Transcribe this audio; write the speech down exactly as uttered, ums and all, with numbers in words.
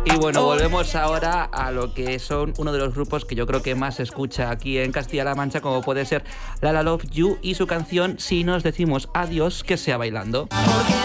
Y bueno, volvemos ahora a lo que son uno de los grupos que yo creo que más se escucha aquí en Castilla-La Mancha, como puede ser La La Love You y su canción Si nos decimos adiós, que sea bailando. Porque